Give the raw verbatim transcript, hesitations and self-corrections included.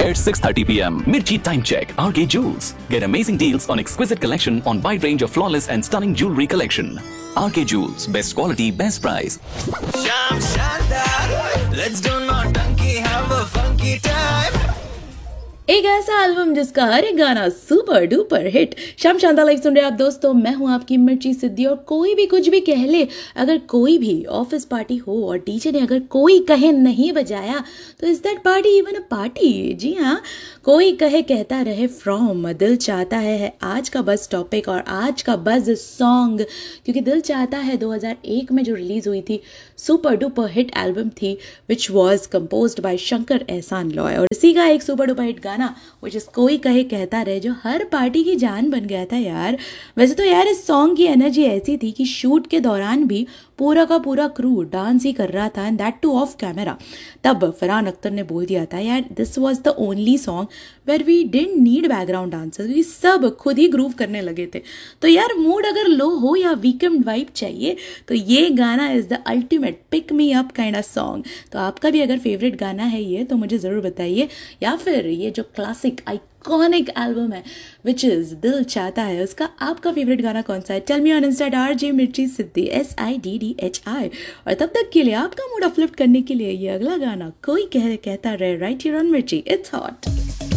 at six thirty p m Mirchi Time Check, R K Jewels. Get amazing deals on exquisite collection on wide range of flawless and stunning jewelry collection. R K Jewels, best quality, best price. Sham Shandar, let's do not donkey, have a funky time. एक ऐसा album जिसका हर एक गाना super duper hit. शाम शानदार live सुन रहे आप दोस्तों, मैं हूं आपकी मिर्ची सिद्धि। और कोई भी कुछ भी कह ले, अगर कोई भी ऑफिस पार्टी हो और डीजे ने अगर कोई कहे नहीं बजाया तो is that party even a party? जी हाँ, कोई कहे कहता रहे फ्रॉम दिल चाहता है, है आज का बस टॉपिक और आज का बज सॉन्ग। क्योंकि दिल चाहता है दो हज़ार एक में जो रिलीज हुई थी, सुपर डुपर हिट एल्बम थी, which was composed bye Shankar एहसान लॉय। और इसी का एक सुपर डुपर हिट गाना which is कोई कहे कहता रहे, जो हर पार्टी की जान बन गया था यार। वैसे तो यार इस सॉन्ग की एनर्जी ऐसी थी कि शूट के दौरान भी पूरा का पूरा क्रू डांस ही कर रहा था, and that two of camera. तब फरहान अख्तर ने बोल दिया था यार, this was the only song where we didn't need background dancers, क्योंकि सब खुद ही ग्रूव करने लगे थे। तो यार मूड अगर लो हो या वीकेंड वाइब चाहिए तो ये गाना is the ultimate pick me up kind of song. तो आपका भी अगर फेवरेट गाना है ये तो मुझे ज़रूर बताइए, या फिर ये जो क्लासिक आइकॉनिक एल्बम है विच इज दिल चाहता है, उसका आपका फेवरेट गाना कौन सा है? Tell me on Insta R J मिर्ची सिद्धि, S I D D H I. और तब तक के लिए आपका मूड अपलिफ्ट करने के लिए ये अगला गाना कोई कह कहता रहे, राइट हियर ऑन मिर्ची, इट्स हॉट।